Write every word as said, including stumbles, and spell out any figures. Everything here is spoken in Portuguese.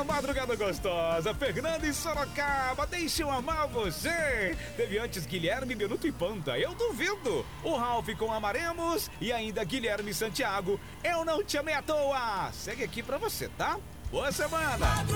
A madrugada gostosa, Fernando em Sorocaba, deixa eu amar você. Teve antes Guilherme, Benuto e Panda, eu duvido. O Ralph com Amaremos e ainda Guilherme Santiago, eu não te amei à toa. Segue aqui pra você, tá? Boa semana.